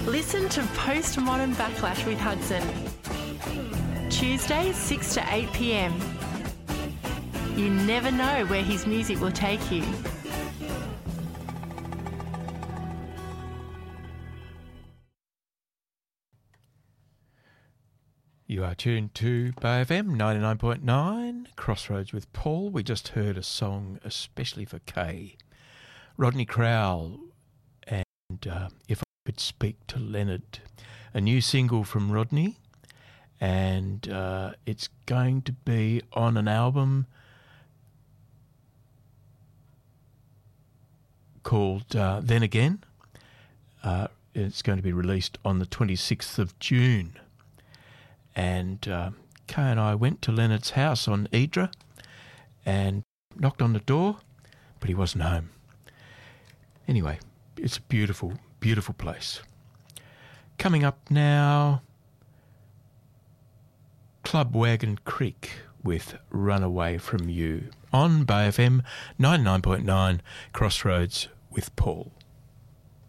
Listen to Postmodern Backlash with Hudson. Tuesdays 6 to 8 p.m. You never know where his music will take you. You are tuned to Bay FM 99.9, Crossroads with Paul. We just heard a song especially for Kay. Rodney Crowell and If I Could Speak to Leonard. A new single from Rodney, and it's going to be on an album called Then Again. It's going to be released on the 26th of June. And Kay and I went to Leonard's house on Idra and knocked on the door, but he wasn't home. Anyway, it's a beautiful, beautiful place. Coming up now, Club Wagon Creek with Run Away From You on Bay FM 99.9, Crossroads with Paul.